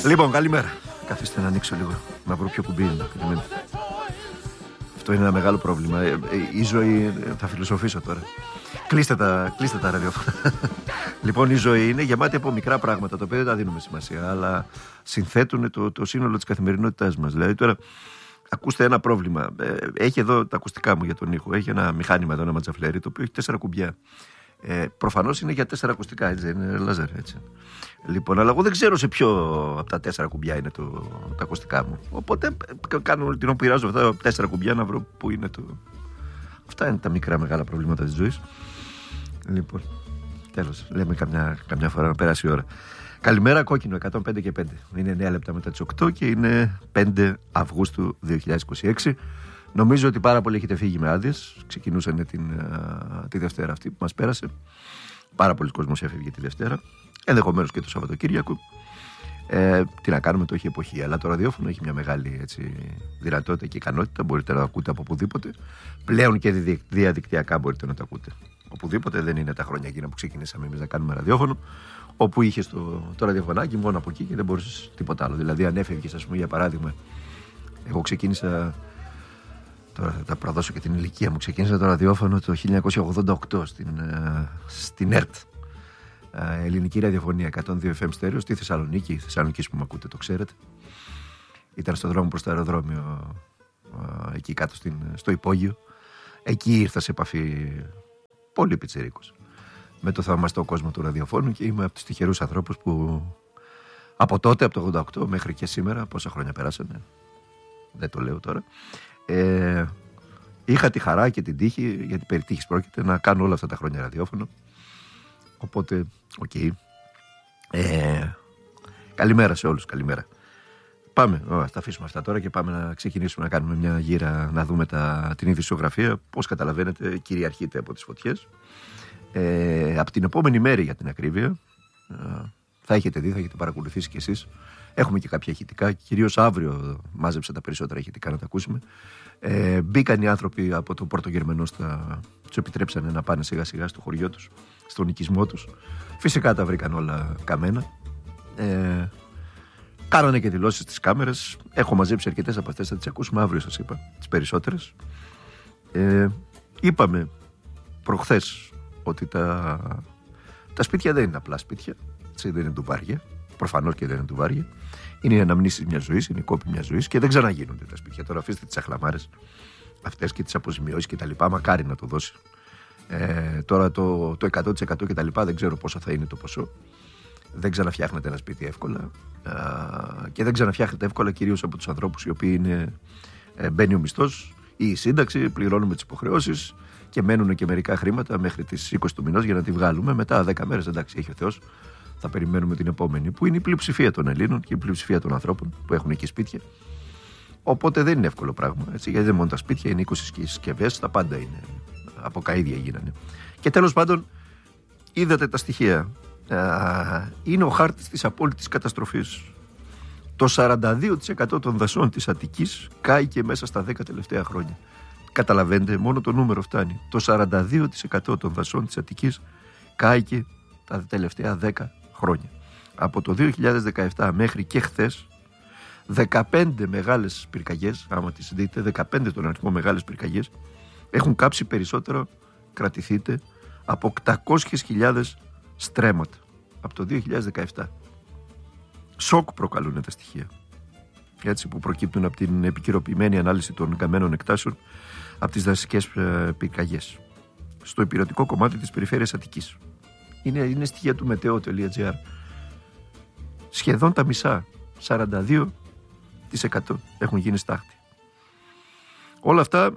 Λοιπόν, καλημέρα. Καθίστε να ανοίξω λίγο, να βρω ποιο κουμπί είναι. Αυτό είναι ένα μεγάλο πρόβλημα. Η ζωή, θα φιλοσοφήσω τώρα. Κλείστε τα ραδιόφωνα. Λοιπόν, η ζωή είναι γεμάτη από μικρά πράγματα, τα οποία δεν τα δίνουμε σημασία, αλλά συνθέτουν το σύνολο της καθημερινότητάς μας. Δηλαδή τώρα, ακούστε ένα πρόβλημα. Έχει εδώ τα ακουστικά μου για τον ήχο. Έχει ένα μηχάνημα εδώ, ένα ματζαφλέρι, το οποίο έχει 4 κουμπιά. Προφανώς είναι για 4 ακουστικά, έτσι, είναι λάζερ, έτσι. Λοιπόν, αλλά εγώ δεν ξέρω σε ποιο από τα 4 κουμπιά είναι τα ακουστικά μου. Οπότε κάνω την πειράζω αυτά τα 4 κουμπιά να βρω πού είναι το. Αυτά είναι τα μικρά μεγάλα προβλήματα της ζωής. Λοιπόν, τέλος, λέμε καμιά φορά να περάσει η ώρα. Καλημέρα, κόκκινο 105 και 5. Είναι 9 λεπτά μετά τις 8 και είναι 5 Αυγούστου 2026. Νομίζω ότι πάρα πολλοί έχετε φύγει με άδειες. Ξεκινούσαν τη Δευτέρα αυτή που μας πέρασε. Πάρα πολλοί κόσμος έφευγε τη Δευτέρα. Ενδεχομένως και το Σαββατοκύριακο. Τι να κάνουμε, το έχει εποχή. Αλλά το ραδιόφωνο έχει μια μεγάλη δυνατότητα και ικανότητα. Μπορείτε να το ακούτε από οπουδήποτε. Πλέον και διαδικτυακά μπορείτε να το ακούτε. Οπουδήποτε, δεν είναι τα χρόνια εκείνα που ξεκινήσαμε εμείς να κάνουμε ραδιόφωνο. Όπου είχε το ραδιοφωνάκι μόνο από εκεί και δεν μπορούσε τίποτα άλλο. Δηλαδή, αν έφευγε, ας πούμε, για παράδειγμα, εγώ ξεκίνησα. Τώρα θα προδώσω και την ηλικία μου. Ξεκίνησα το ραδιόφωνο το 1988 στην ΕΡΤ. Ελληνική ραδιοφωνία 102 FM στέρεο στη Θεσσαλονίκη. Θεσσαλονίκη που με ακούτε, το ξέρετε. Ήταν στον δρόμο προς το αεροδρόμιο, εκεί κάτω στο υπόγειο. Εκεί ήρθα σε επαφή πολύ πιτσιρίκος με το θαυμαστό κόσμο του ραδιοφώνου και είμαι από τους τυχερούς ανθρώπους που από τότε, από το 88 μέχρι και σήμερα, πόσα χρόνια περάσανε, δεν το λέω τώρα, είχα τη χαρά και την τύχη, γιατί περί τύχης πρόκειται, να κάνω όλα αυτά τα χρόνια ραδιόφωνο. Οπότε, οκ. Καλημέρα σε όλους, καλημέρα. Πάμε, θα τα αφήσουμε αυτά τώρα και πάμε να ξεκινήσουμε να κάνουμε μια γύρα, να δούμε την ειδησιογραφία. Πώς καταλαβαίνετε, κυριαρχείται από τις φωτιές. Από την επόμενη μέρα, για την ακρίβεια, θα έχετε δει, θα έχετε παρακολουθήσει κι εσείς. Έχουμε και κάποια ηχητικά, κυρίως αύριο μάζεψα τα περισσότερα ηχητικά να τα ακούσουμε. Μπήκαν οι άνθρωποι από το Πορτογερμενό, τους επιτρέψανε να πάνε σιγά σιγά στο χωριό τους, στον οικισμό τους. Φυσικά τα βρήκαν όλα καμένα. Κάνανε και δηλώσεις στις κάμερες. Έχω μαζέψει αρκετές από αυτές, θα τις ακούσουμε αύριο, σας είπα, τις περισσότερες. Είπαμε προχθές ότι τα σπίτια δεν είναι απλά σπίτια, δεν είναι ντουβάρια. Προφανώς και δεν είναι ντουβάρια. Είναι οι αναμνήσεις μιας ζωής, είναι οι κόποι μιας ζωής και δεν ξαναγίνονται τα σπίτια. Τώρα αφήστε τις αχλαμάρες αυτές και τις αποζημιώσεις και τα λοιπά. Μακάρι να το δώσει. Τώρα το 100% και τα λοιπά δεν ξέρω πόσο θα είναι το ποσό. Δεν ξαναφτιάχνεται ένα σπίτι εύκολα. Και δεν ξαναφτιάχνεται εύκολα κυρίως από τους ανθρώπους οι οποίοι μπαίνει ο μισθός ή η σύνταξη, πληρώνουμε τις υποχρεώσεις και μένουν και μερικά χρήματα μέχρι τις 20 του μηνός για να τη βγάλουμε. Μετά 10 μέρες, εντάξει, έχει ο Θεός. Θα περιμένουμε την επόμενη, που είναι η πλειοψηφία των Ελλήνων και η πλειοψηφία των ανθρώπων που έχουν εκεί σπίτια. Οπότε δεν είναι εύκολο πράγμα, έτσι, γιατί δεν μόνο τα σπίτια, είναι 20 συσκευές, τα πάντα είναι. Από καΐδια γίνανε. Και τέλος πάντων, είδατε τα στοιχεία. Είναι ο χάρτης της απόλυτης καταστροφής. Το 42% των δασών της Αττικής κάηκε μέσα στα 10 τελευταία χρόνια. Καταλαβαίνετε, μόνο το νούμερο φτάνει. Το 42% των δασών της Αττικής κάηκε τα τελευταία 10 χρόνια. Από το 2017 μέχρι και χθες, 15 μεγάλες πυρκαγιές, άμα τις δείτε, 15 τον αριθμό μεγάλες πυρκαγιές, έχουν κάψει περισσότερο, κρατηθείτε, από 800.000 στρέμματα. Από το 2017. Σοκ προκαλούν τα στοιχεία. Έτσι, που προκύπτουν από την επικαιροποιημένη ανάλυση των καμένων εκτάσεων από τις δασικές πυρκαγιές. Στο υπηρετικό κομμάτι της περιφέρειας Αττικής. Είναι στοιχεία του meteo.gr. Σχεδόν τα μισά, 42% έχουν γίνει στάχτη. Όλα αυτά,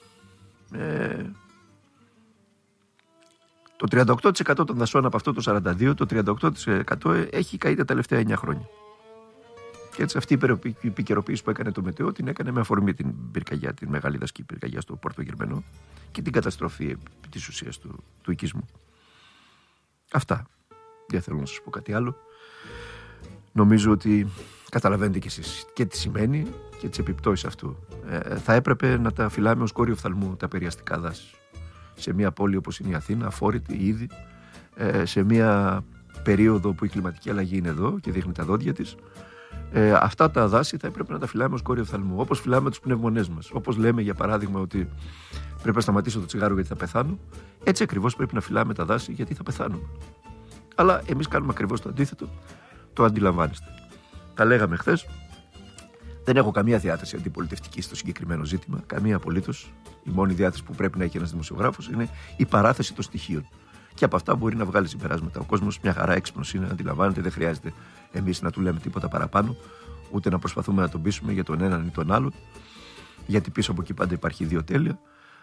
το 38% των δασών από αυτό το 42%, το 38% έχει καεί τα τελευταία 9 χρόνια. Και έτσι αυτή η επικαιροποίηση που έκανε το μετεό την έκανε με αφορμή την πυρκαγιά, την μεγάλη δασική πυρκαγιά στο Πορτογερμενό και την καταστροφή της ουσίας του οικισμού. Αυτά. Δεν θέλω να σας πω κάτι άλλο. Νομίζω ότι καταλαβαίνετε κι εσείς και τι σημαίνει και τις επιπτώσεις αυτού. Θα έπρεπε να τα φυλάμε ως κόριο φθαλμού τα περιαστικά δάση. Σε μια πόλη όπως είναι η Αθήνα, αφόρητη ήδη, σε μια περίοδο που η κλιματική αλλαγή είναι εδώ και δείχνει τα δόντια της, Αυτά τα δάση θα έπρεπε να τα φυλάμε ως κόρη οφθαλμού. Όπως φυλάμε τους πνευμονές μας. Όπως λέμε, για παράδειγμα, ότι πρέπει να σταματήσω το τσιγάρο γιατί θα πεθάνω. Έτσι ακριβώς πρέπει να φυλάμε τα δάση γιατί θα πεθάνουμε. Αλλά εμείς κάνουμε ακριβώς το αντίθετο. Το αντιλαμβάνεστε. Τα λέγαμε χθες. Δεν έχω καμία διάθεση αντιπολιτευτική στο συγκεκριμένο ζήτημα. Καμία απολύτως. Η μόνη διάθεση που πρέπει να έχει ένας δημοσιογράφος είναι η παράθεση των στοιχείων. Και από αυτά μπορεί να βγάλει συμπεράσματα. Ο κόσμος μια χαρά έξυπνος είναι, αντιλαμβάνεται, δεν χρειάζεται εμείς να του λέμε τίποτα παραπάνω, ούτε να προσπαθούμε να τον πείσουμε για τον έναν ή τον άλλον. Γιατί πίσω από εκεί πάντα υπάρχει ιδιοτέλεια.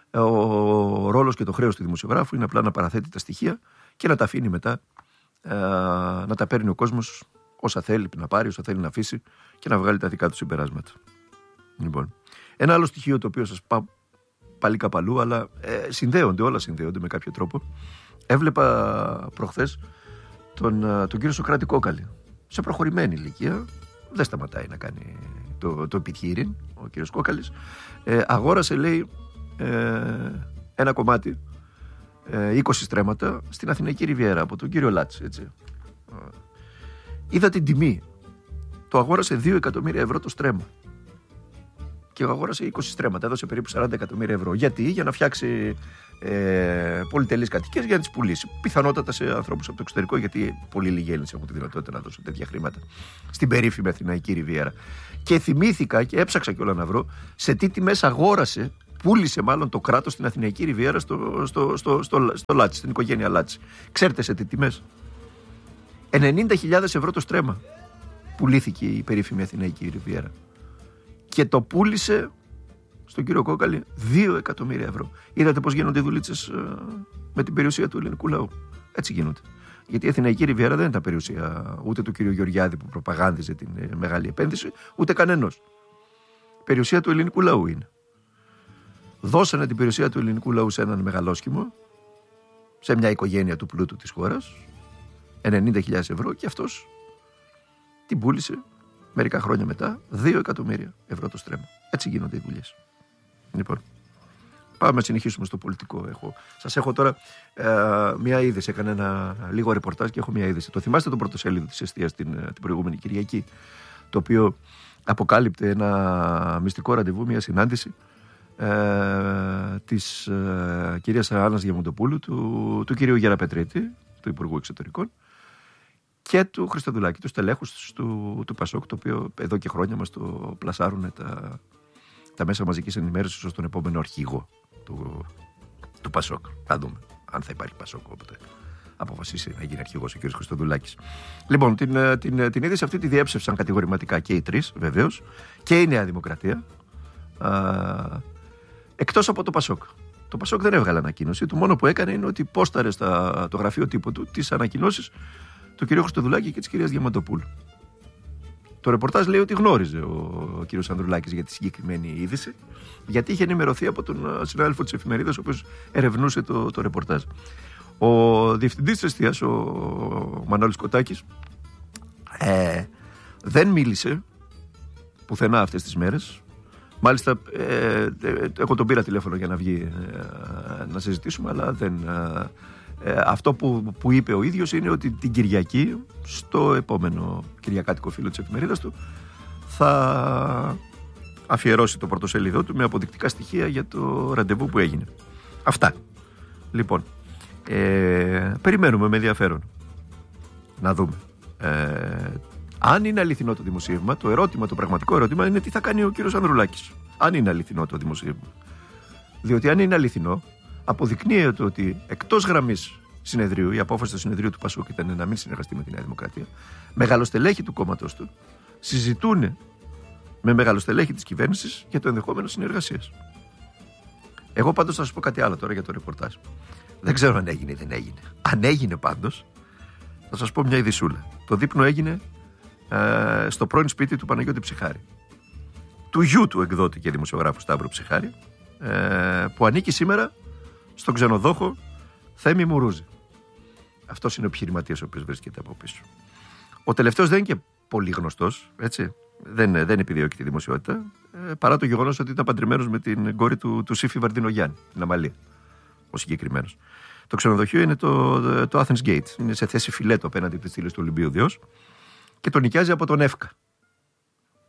Ο ρόλος και το χρέος του δημοσιογράφου είναι απλά να παραθέτει τα στοιχεία και να τα αφήνει μετά, να τα παίρνει ο κόσμος όσα θέλει να πάρει, όσα θέλει να αφήσει και να βγάλει τα δικά του συμπεράσματα. Λοιπόν, ένα άλλο στοιχείο το οποίο σας πάω πάλι καπαλού, αλλά όλα συνδέονται με κάποιο τρόπο. Έβλεπα προχθές τον κύριο Σωκράτη Κόκαλη. Σε προχωρημένη ηλικία, δεν σταματάει να κάνει το επιχείρημα ο κύριος Κόκαλης. Αγόρασε, λέει, ένα κομμάτι, 20 στρέμματα στην Αθηναϊκή Ριβιέρα από τον κύριο Λάτση, έτσι. Είδα την τιμή. Το αγόρασε 2 εκατομμύρια ευρώ το στρέμμα. Και αγόρασε 20 στρέμματα, έδωσε περίπου 40 εκατομμύρια ευρώ. Γιατί? Για να φτιάξει πολυτελείς κατοικίες για να τις πουλήσει. Πιθανότατα σε ανθρώπους από το εξωτερικό, γιατί πολύ λίγοι Έλληνες έχουν τη δυνατότητα να δώσουν τέτοια χρήματα στην περίφημη Αθηναϊκή Ριβιέρα. Και θυμήθηκα και έψαξα κιόλα να βρω σε τι τιμές αγόρασε, πούλησε μάλλον το κράτος στην Αθηναϊκή Ριβιέρα στο Λάτσι, στην οικογένεια Λάτσι. Ξέρετε σε τι τιμές? 90.000 ευρώ το στρέμμα πουλήθηκε η περίφημη Αθηναϊκή Ριβιέρα. Και το πούλησε στον κύριο Κόκαλη 2 εκατομμύρια ευρώ. Είδατε πώς γίνονται οι δουλίτσες με την περιουσία του ελληνικού λαού? Έτσι γίνονται. Γιατί η Αθηναϊκή Ριβιέρα δεν ήταν περιουσία ούτε του κύριου Γεωργιάδη που προπαγάνδιζε την μεγάλη επένδυση, ούτε κανενός. Περιουσία του ελληνικού λαού είναι. Δώσανε την περιουσία του ελληνικού λαού σε έναν μεγαλόσχημο, σε μια οικογένεια του πλούτου της χώρας, 90.000 ευρώ, και αυτός την πούλησε μερικά χρόνια μετά 2 εκατομμύρια ευρώ το στρέμμα. Έτσι γίνονται οι δουλειές. Λοιπόν, πάμε να συνεχίσουμε στο πολιτικό. Σας έχω τώρα μια είδηση. Έκανε ένα λίγο ρεπορτάζ και έχω μια είδηση. Το θυμάστε το πρωτοσέλιδο της Εστίας την προηγούμενη Κυριακή, το οποίο αποκάλυπτε ένα μυστικό ραντεβού, μια συνάντηση της κυρίας Άννας Διαμαντοπούλου, του κυρίου Γεραπετρίτη, του Υπουργού Εξωτερικών, και του Χριστοδουλάκη, του στελέχους του Πασόκ, το οποίο εδώ και χρόνια μας το πλασάρουν τα μέσα μαζικής ενημέρωσης ως τον επόμενο αρχηγό του Πασόκ. Θα δούμε αν θα υπάρχει Πασόκ όποτε αποφασίσει να γίνει αρχηγός ο κ. Χριστοδουλάκης. Λοιπόν, την είδηση αυτή τη διέψευσαν κατηγορηματικά και οι τρεις, βεβαίως, και η Νέα Δημοκρατία, εκτός από το Πασόκ. Το Πασόκ δεν έβγαλε ανακοίνωση. Το μόνο που έκανε είναι ότι πόσταρε το γραφείο τύπου του τις ανακοινώσεις του κ. Χριστοδουλάκη και της κυρίας Διαμαντοπούλου. Το ρεπορτάζ λέει ότι γνώριζε ο κ. Ανδρουλάκης για τη συγκεκριμένη είδηση, γιατί είχε ενημερωθεί από τον συνάδελφο της εφημερίδας, ο οποίος ερευνούσε το ρεπορτάζ. Ο διευθυντής της Εστίας, ο Μανώλης Κοτάκης, δεν μίλησε πουθενά αυτές τις μέρες. Μάλιστα, εγώ τον πήρα τηλέφωνο για να βγει να συζητήσουμε, αλλά δεν... αυτό που είπε ο ίδιος είναι ότι την Κυριακή, στο επόμενο κυριακάτικο φύλλο της εφημερίδας του, θα αφιερώσει το πρωτοσέλιδό του με αποδεικτικά στοιχεία για το ραντεβού που έγινε. Αυτά. Λοιπόν, περιμένουμε με ενδιαφέρον να δούμε αν είναι αληθινό το δημοσίευμα. Το πραγματικό ερώτημα είναι τι θα κάνει ο κύριος Ανδρουλάκης, αν είναι αληθινό το δημοσίευμα. Διότι αν είναι αληθινό, αποδεικνύεται ότι εκτός γραμμής συνεδρίου, η απόφαση του συνεδρίου του Πασόκ ήταν να μην συνεργαστεί με τη Νέα Δημοκρατία, μεγαλοστελέχη του κόμματος του συζητούν με μεγαλοστελέχη της κυβέρνησης για το ενδεχόμενο συνεργασίας. Εγώ πάντως θα σας πω κάτι άλλο τώρα για το ρεπορτάζ. Δεν ξέρω αν έγινε ή δεν έγινε. Αν έγινε πάντως, θα σας πω μια ειδισούλα. Το δείπνο έγινε στο πρώην σπίτι του Παναγιώτη Ψιχάρη, του γιου του εκδότη και δημοσιογράφου Σταύρου Ψιχάρη, που ανήκει σήμερα στον ξενοδόχο Θέμη Μουρούζη. Αυτός είναι ο επιχειρηματίας ο οποίος βρίσκεται από πίσω. Ο τελευταίος δεν είναι και πολύ γνωστός, έτσι. Δεν επιδιώκει τη δημοσιότητα, παρά το γεγονός ότι ήταν παντρεμένος με την κόρη του Σύφη Βαρδινογιάννη, την Αμαλία, ο συγκεκριμένος. Το ξενοδοχείο είναι το Athens Gate. Είναι σε θέση φιλέτο απέναντι από τη στήλη του Ολυμπίου Διός και το νοικιάζει από τον ΕΦΚΑ.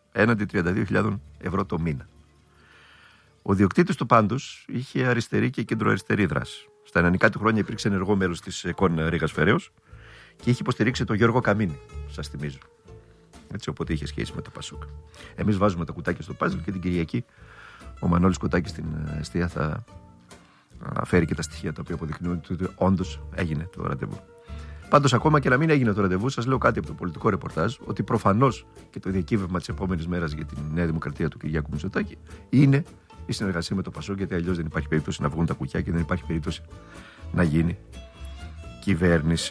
έναντι 32.000 ευρώ το μήνα. Ο διοκτήτης του πάντως είχε αριστερή και κεντροαριστερή δράση. Στα ενανικά του χρόνια υπήρξε ενεργό μέλος της ΕΚΟΝ Ρήγας Φεραίος και είχε υποστηρίξει τον Γιώργο Καμίνη, σας θυμίζω. Έτσι, οπότε είχε σχέση με το Πασόκ. Εμείς βάζουμε τα κουτάκια στο πάζλ και την Κυριακή ο Μανώλης Κοτάκης στην εστία θα φέρει και τα στοιχεία τα οποία αποδεικνύουν ότι όντως έγινε το ραντεβού. Πάντως, ακόμα και να μην έγινε το ραντεβού, σας λέω κάτι από το πολιτικό ρεπορτάζ, ότι προφανώς και το διακύβευμα της επόμενης μέρας για τη Νέα Δημοκρατία του Κυριάκου Μητσοτάκη είναι η συνεργασία με το Πασόκ, γιατί αλλιώς δεν υπάρχει περίπτωση να βγουν τα κουκιά και δεν υπάρχει περίπτωση να γίνει κυβέρνηση.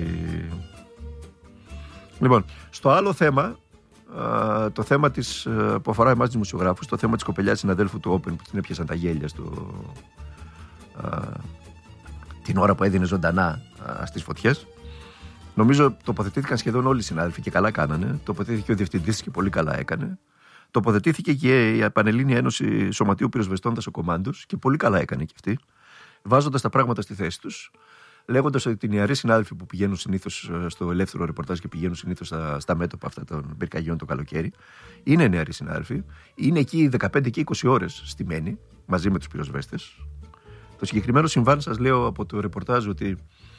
Λοιπόν, στο άλλο θέμα, το θέμα που αφορά εμάς τους δημοσιογράφους, το θέμα της κοπελιάς συναδέλφου του Open που την έπιασαν τα γέλια την ώρα που έδινε ζωντανά στις φωτιές. Νομίζω τοποθετήθηκαν σχεδόν όλοι οι συνάδελφοι και καλά κάνανε. Τοποθετήθηκε ο διευθυντής και πολύ καλά έκανε. Τοποθετήθηκε και η Πανελλήνια Ένωση Σωματείου Πυροσβεστών Δασοκομάντους και πολύ καλά έκανε και αυτή, βάζοντας τα πράγματα στη θέση τους, λέγοντας ότι οι νεαροί συνάδελφοι που πηγαίνουν συνήθως στο ελεύθερο ρεπορτάζ και πηγαίνουν συνήθως στα μέτωπα αυτά των πυρκαγιών το καλοκαίρι, είναι νεαροί συνάδελφοι, είναι εκεί 15 και 20 ώρες στημένοι μαζί με τους πυροσβέστες. Το συγκεκριμένο συμβάν, σας λέω από το ρεπορτάζ, ότι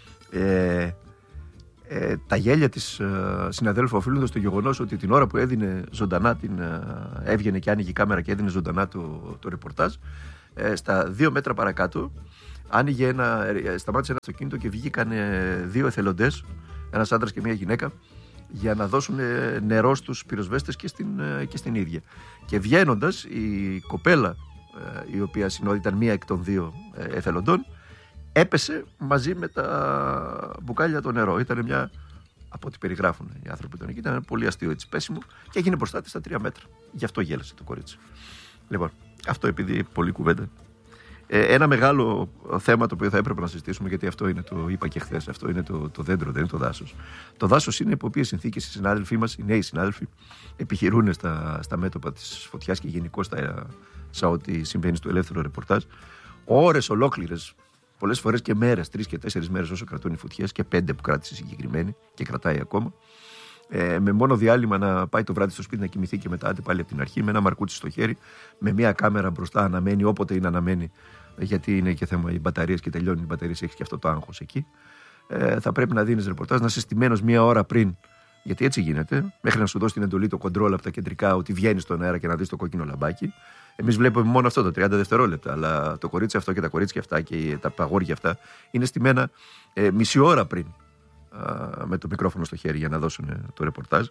τα γέλια της συναδέλφου οφείλονται στο γεγονός ότι την ώρα που έδινε ζωντανά, έβγαινε και άνοιγε η κάμερα και έδινε ζωντανά το ρεπορτάζ, στα 2 μέτρα παρακάτω σταμάτησε ένα αυτοκίνητο και βγήκαν 2 εθελοντές, ένας άντρας και μια γυναίκα, για να δώσουν νερό στους πυροσβέστες και στην ίδια. Και βγαίνοντας, η κοπέλα, η οποία ήταν μία εκ των 2 εθελοντών, έπεσε μαζί με τα μπουκάλια το νερό. Ήταν από ό,τι περιγράφουν οι άνθρωποι που ήταν εκεί, ήταν ένα πολύ αστείο έτσι πέσιμο και έγινε μπροστά της στα 3 μέτρα. Γι' αυτό γέλασε το κορίτσι. Λοιπόν, αυτό επειδή πολλή κουβέντα. Ένα μεγάλο θέμα το οποίο θα έπρεπε να συζητήσουμε, γιατί αυτό είναι, το είπα και χθες, αυτό είναι το δέντρο, δεν είναι το δάσος. Το δάσος είναι υπό οποίες συνθήκες οι συνάδελφοί μας, οι νέοι συνάδελφοι, επιχειρούν στα μέτωπα της φωτιάς και γενικώς σε ό,τι συμβαίνει στο ελεύθερο ρεπορτάζ. Ώρες ολόκληρες, πολλές φορές και μέρες, 3 και 4 μέρες όσο κρατούν οι φωτιές, και 5 που κράτησε συγκεκριμένη και κρατάει ακόμα. Με μόνο διάλειμμα να πάει το βράδυ στο σπίτι να κοιμηθεί και μετά πάλι από την αρχή, με ένα μαρκούτσι στο χέρι, με μια κάμερα μπροστά, αναμένει όποτε είναι αναμένει, γιατί είναι και θέμα οι μπαταρίες και τελειώνει οι μπαταρίες, έχει και αυτό το άγχος εκεί. Θα πρέπει να δίνεις ρεπορτάζ, να είσαι στημένος 1 ώρα πριν, γιατί έτσι γίνεται, μέχρι να σου δώσει την εντολή το κοντρόλ από τα κεντρικά ότι βγαίνει στον αέρα και να δεις το κόκκινο λαμπάκι. Εμείς βλέπουμε μόνο αυτό, το 30 δευτερόλεπτα, αλλά το κορίτσι αυτό και τα κορίτσια αυτά και τα παγόρια αυτά είναι στημένα μισή ώρα πριν, με το μικρόφωνο στο χέρι για να δώσουν το ρεπορτάζ.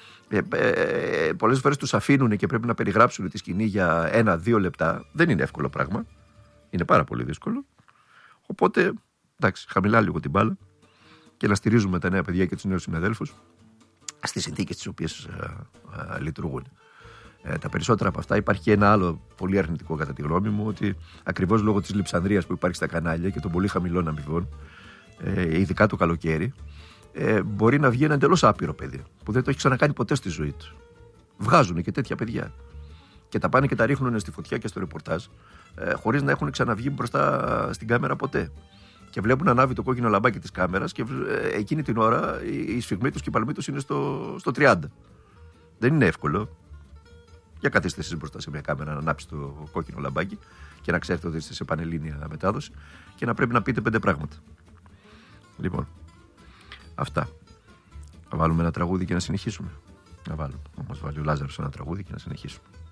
Πολλές φορές τους αφήνουν και πρέπει να περιγράψουν τη σκηνή για 1-2 λεπτά. Δεν είναι εύκολο πράγμα. Είναι πάρα πολύ δύσκολο. Οπότε, εντάξει, χαμηλά λίγο την μπάλα και να στηρίζουμε τα νέα παιδιά και τους νέους συναδέλφους στις συνθήκες τις οποίες λειτουργούν. Τα περισσότερα από αυτά. Υπάρχει και ένα άλλο πολύ αρνητικό κατά τη γνώμη μου, ότι ακριβώς λόγω της λειψανδρίας που υπάρχει στα κανάλια και των πολύ χαμηλών αμοιβών, ειδικά το καλοκαίρι, μπορεί να βγει ένα εντελώς άπειρο παιδί που δεν το έχει ξανακάνει ποτέ στη ζωή του. Βγάζουν και τέτοια παιδιά και τα πάνε και τα ρίχνουν στη φωτιά και στο ρεπορτάζ, χωρίς να έχουν ξαναβγεί μπροστά στην κάμερα ποτέ. Και βλέπουν να ανάβει το κόκκινο λαμπάκι της κάμερας και εκείνη την ώρα η σφιγμή τους και η παλμή τους είναι στο 30. Δεν είναι εύκολο. Για καθίστε εσείς μπροστά σε μια κάμερα να ανάψει το κόκκινο λαμπάκι και να ξέρετε ότι είστε σε πανελλήνια μετάδοση και να πρέπει να πείτε 5 πράγματα. Λοιπόν, αυτά. Να βάλουμε ένα τραγούδι και να συνεχίσουμε. Να βάλουμε. Να μας βάλει ο Λάζαρος ένα τραγούδι και να συνεχίσουμε.